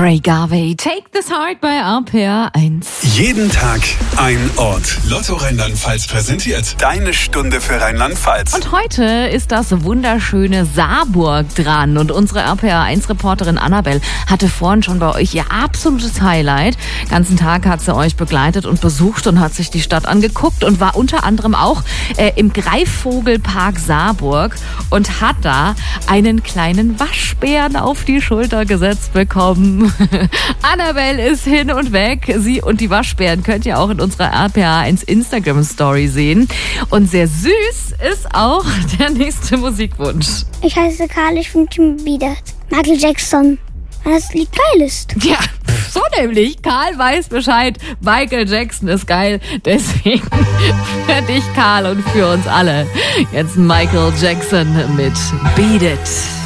Ray Garvey, Take This Heart bei RPR 1. Jeden Tag ein Ort. Lotto Rheinland-Pfalz präsentiert deine Stunde für Rheinland-Pfalz. Und heute ist das wunderschöne Saarburg dran. Und unsere RPR 1-Reporterin Annabelle hatte vorhin schon bei euch ihr absolutes Highlight. Den ganzen Tag hat sie euch begleitet und besucht und hat sich die Stadt angeguckt und war unter anderem auch im Greifvogelpark Saarburg und hat da einen kleinen Waschbären auf die Schulter gesetzt bekommen. Annabelle ist hin und weg. Sie und die Waschbären könnt ihr auch in unserer RPR 1 Instagram-Story sehen. Und sehr süß ist auch der nächste Musikwunsch. Ich heiße Karl, ich wünsche mir wieder Michael Jackson, weil das Lied geil ist. Ja, so nämlich. Karl weiß Bescheid. Michael Jackson ist geil. Deswegen für dich, Karl, und für uns alle. Jetzt Michael Jackson mit Beat It.